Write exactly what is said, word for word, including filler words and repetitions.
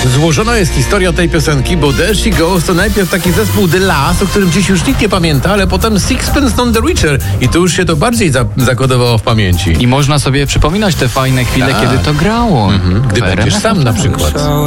Złożona jest historia tej piosenki, bo There She Goes to najpierw taki zespół The Last, o którym dziś już nikt nie pamięta, ale potem Sixpence None the Richer i tu już się to bardziej za- zakodowało w pamięci. I można sobie przypominać te fajne chwile, Tak. kiedy to grało. Mhm. Gdy W R M F będziesz sam na przykład.